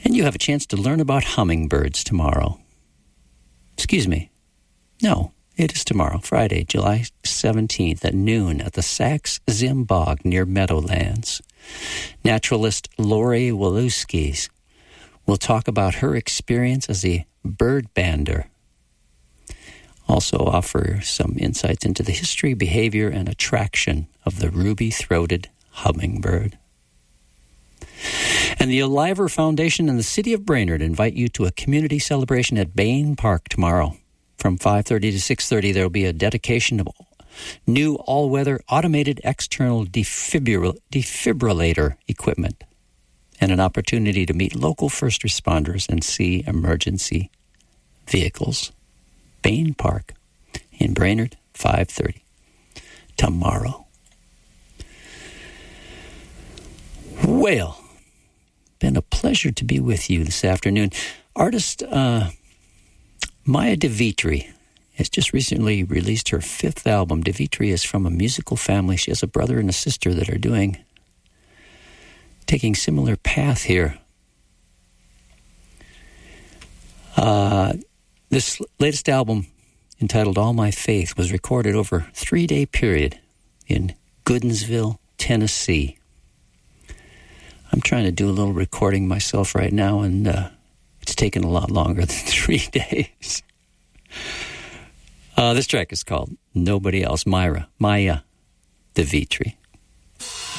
And you have a chance to learn about hummingbirds tomorrow. Excuse me. No, it is tomorrow, Friday, July 17th at noon at the Sax Zim Bog near Meadowlands. Naturalist Lori Walewski will talk about her experience as a bird bander. Also offer some insights into the history, behavior, and attraction of the ruby-throated hummingbird. And the Oliver Foundation and the City of Brainerd invite you to a community celebration at Bain Park tomorrow. From 5:30 to 6:30, there will be a dedication of new all-weather automated external defibrillator equipment and an opportunity to meet local first responders and see emergency vehicles. Bain Park in Brainerd, 5:30 tomorrow. Well, been a pleasure to be with you this afternoon. Artist Maya DeVitri has just recently released her 5th album. DeVitri is from a musical family. She has a brother and a sister that are taking similar path here. This latest album, entitled All My Faith, was recorded over a 3-day period in Goodensville, Tennessee. I'm trying to do a little recording myself right now, and it's taken a lot longer than 3 days. This track is called Nobody Else, Maya DeVitri.